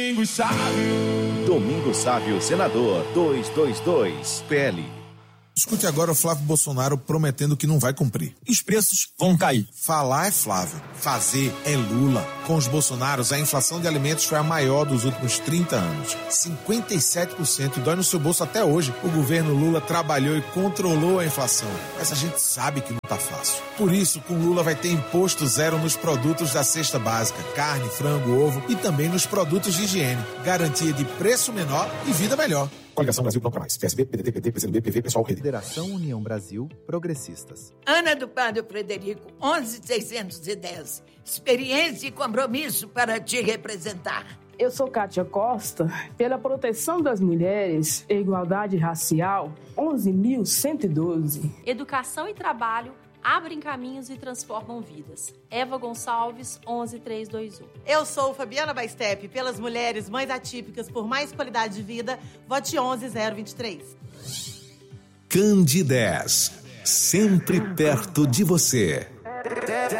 Domingo Sávio, senador 222, PL. Escute agora o Flávio Bolsonaro prometendo que não vai cumprir. Os preços vão cair. Falar é Flávio, fazer é Lula. Com os Bolsonaros, a inflação de alimentos foi a maior dos últimos 30 anos. 57%, e dói no seu bolso até hoje. O governo Lula trabalhou e controlou a inflação. Mas a gente sabe que não tá fácil. Por isso, com Lula vai ter imposto zero nos produtos da cesta básica, carne, frango, ovo e também nos produtos de higiene. Garantia de preço menor e vida melhor. Coligação Brasil Não Pra Mais. PSB, PDT, PT, PCdoB, PV, Pessoal, Rede. Federação União Brasil, Progressistas. Ana do Padre Frederico, 11.610. Experiência e compromisso para te representar. Eu sou Kátia Costa, pela proteção das mulheres e igualdade racial, 11.112. Educação e trabalho abrem caminhos e transformam vidas. Eva Gonçalves, 11.321. Eu sou Fabiana Baistep, pelas mulheres mães atípicas por mais qualidade de vida, vote 11.023. Candidez, sempre perto de você.